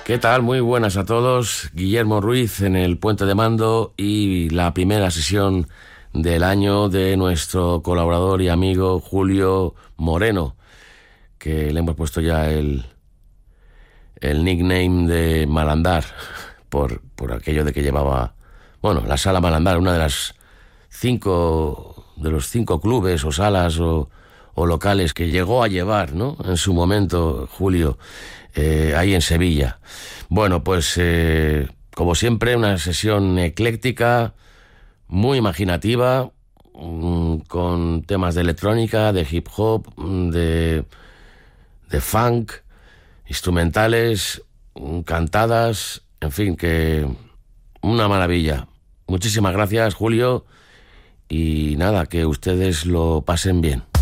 ¿Qué tal? Muy buenas a todos. Guillermo Ruiz en el puente de mando y la primera sesión del año de nuestro colaborador y amigo Julio Moreno, que le hemos puesto ya el nickname de Malandar por aquello de que llevaba, bueno, la Sala Malandar, una de las los cinco clubes o salas o locales que llegó a llevar, ¿no?, en su momento Julio, ahí en Sevilla. Bueno, pues como siempre, una sesión ecléctica, muy imaginativa, con temas de electrónica, de hip hop, de funk, instrumentales, cantadas, en fin, que una maravilla. Muchísimas gracias, Julio, y nada, que ustedes lo pasen bien.